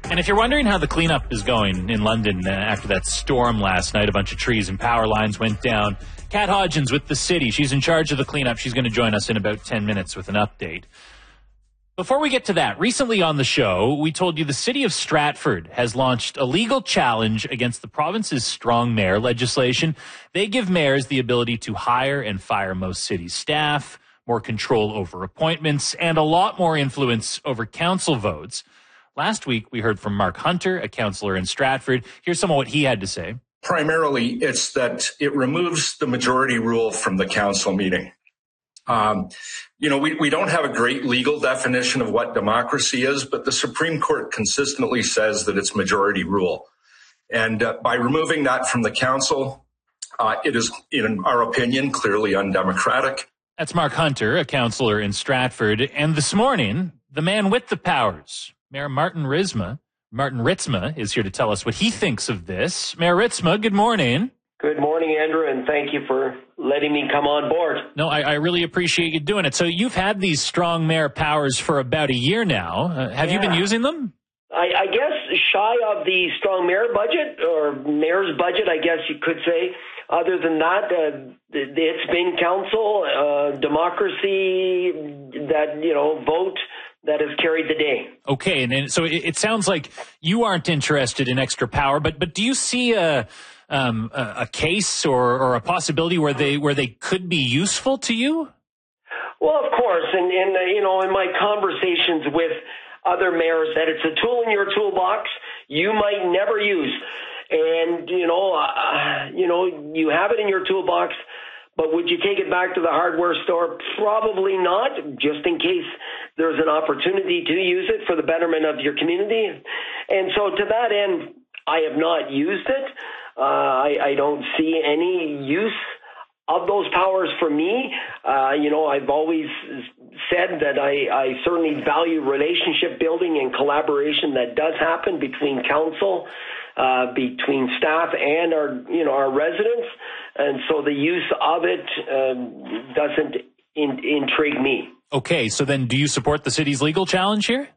And if you're wondering how the cleanup is going in London after that storm last night, a bunch of trees and power lines went down. Kat Hodgins with the city. She's in charge of the cleanup. She's going to join us in about 10 minutes with an update. Before we get to that, recently on the show, we told you the city of Stratford has launched a legal challenge against the province's strong mayor legislation. They give mayors the ability to hire and fire most city staff, more control over appointments, and a lot more influence over council votes. Last week, we heard from Mark Hunter, a councillor in Stratford. Here's some of what he had to say. Primarily, it's that it removes the majority rule from the council meeting. We don't have a great legal definition of what democracy is, but the Supreme Court consistently says that it's majority rule. And by removing that from the council, it is, in our opinion, clearly undemocratic. That's Mark Hunter, a councillor in Stratford. And this morning, the man with the powers, Mayor Martin Ritzma is here to tell us what he thinks of this. Mayor Ritzma, good morning. Good morning, Andrew, and thank you for letting me come on board. No, I really appreciate you doing it. So you've had these strong mayor powers for about a year now. Have you been using them? I guess shy of the strong mayor budget, or mayor's budget, I guess you could say. Other than that, it's been council, democracy, that, vote that has carried the day. Okay, and so it sounds like you aren't interested in extra power, but do you see a case or a possibility where they could be useful to you? Well, of course, and in my conversations with other mayors, that it's a tool in your toolbox you might never use, and you have it in your toolbox. But would you take it back to the hardware store? Probably not, just in case there's an opportunity to use it for the betterment of your community. And so to that end, I have not used it. I don't see any use of those powers for me. I've always said that I certainly value relationship building and collaboration that does happen between council, between staff and our residents. And so the use of it doesn't intrigue me. Okay, so then do you support the city's legal challenge here?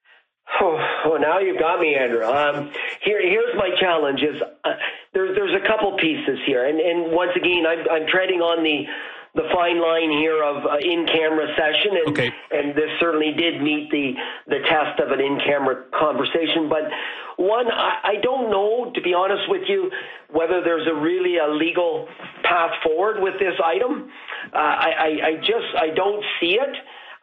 Oh, now you've got me, Andrew. Here's my challenge is there's a couple pieces here. And once again, I'm treading on the fine line here of in-camera session. And, okay. And this certainly did meet the test of an in-camera conversation. But one, I don't know, to be honest with you, whether there's really a legal path forward with this item. I don't see it.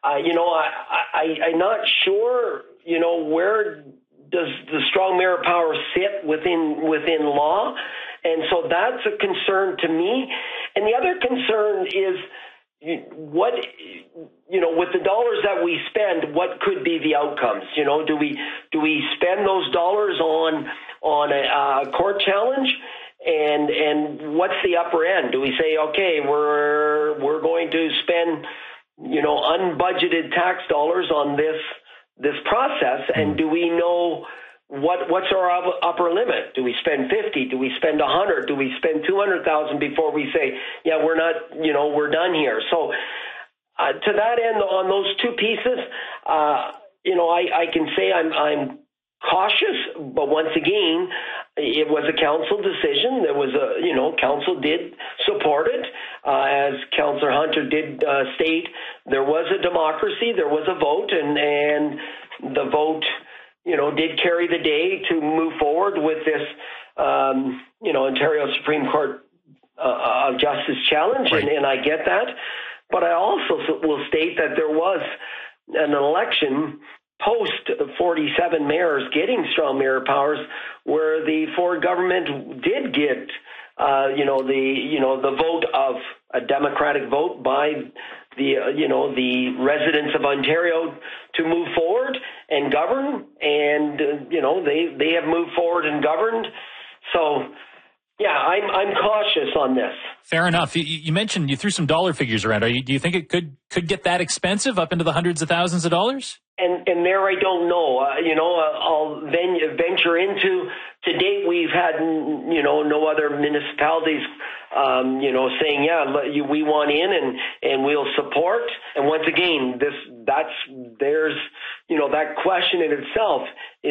I'm not sure, where does the strong mayor power sit within law? And so that's a concern to me. And the other concern is with the dollars that we spend, what could be the outcomes? Do we spend those dollars on a court challenge? And what's the upper end? Do we say, okay, we're going to spend, unbudgeted tax dollars on this process, and do we know what's our upper limit? Do we spend 50? Do we spend 100? Do we spend 200,000 before we say, yeah, we're not, we're done here? So to that end, on those two pieces, I can say I'm cautious, but once again, it was a council decision. There was council did support it. As Councillor Hunter did state, there was a democracy, there was a vote, and the vote, did carry the day to move forward with this, Ontario Supreme Court of Justice challenge, right. and I get that. But I also will state that there was an election post 47 mayors getting strong mayor powers, where the Ford government did get, the vote of a democratic vote by the residents of Ontario to move forward and govern, and they have moved forward and governed. So yeah, I'm cautious on this. Fair enough. You mentioned you threw some dollar figures around. Do you think it could get that expensive, up into the hundreds of thousands of dollars? And there I don't know. I'll venture into. To date, we've had no other municipalities saying, yeah, we want in and we'll support. And once again, there's that question in itself